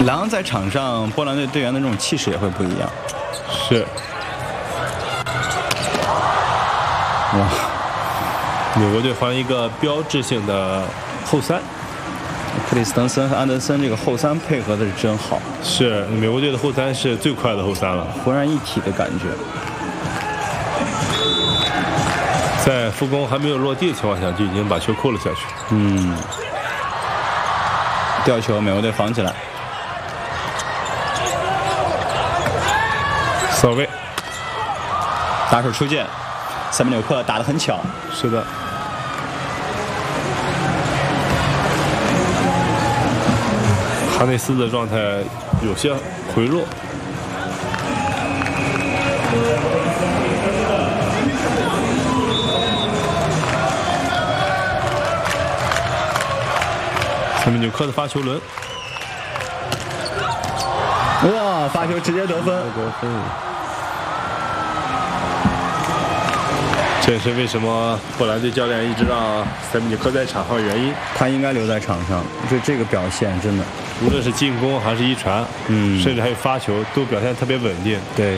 狼在场上，波兰队队员的这种气势也会不一样。 是。 哇， 美国队换一个标志性的后三。 克里斯滕森和安德森这个后三配合的是真好。 是，美国队的后三是最快的后三了， 浑然一体的感觉。 在副攻还没有落地的情况下，就已经把球扣了下去。 吊球，美国队防起来。 扫位， 打手出界，塞米纽克打得很巧。 是的。哈内斯的状态有些回落。塞米纽克的发球轮， 哇！发球直接得分， 得分。这也是为什么波兰队教练一直让塞米纽克在场上的原因。 他应该留在场上，就这个表现真的， 无论是进攻还是一传，甚至还有发球，都表现特别稳定。 对。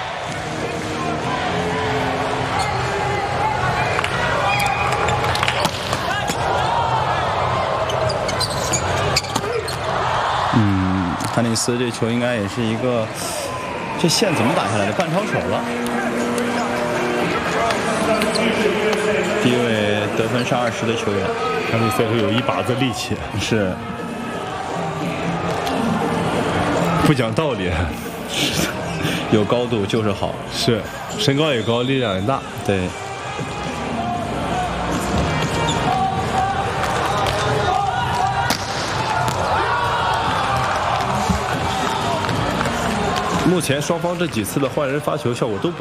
哈内斯这球应该也是一个，这线怎么打下来的？半抄手了。第一位得分上20的球员， 哈内斯有一把子力气， 是不讲道理， 有高度就是好， 是身高也高，力量也大， 对。 目前双方这几次的换人发球效果都不